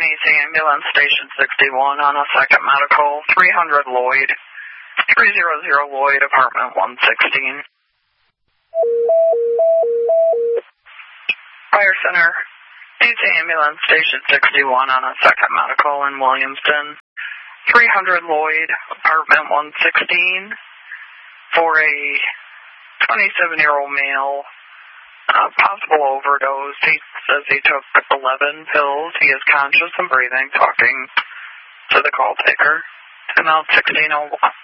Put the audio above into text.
East Ambulance, Station 61 on a second medical, 300 Lloyd, 300 Lloyd, apartment 116. Fire Center, East Ambulance, Station 61 on a second medical in Williamston, 300 Lloyd, apartment 116, for a 27-year-old male. Possible overdose. He says he took 11 pills. He is conscious and breathing, talking to the call taker. And now 1601.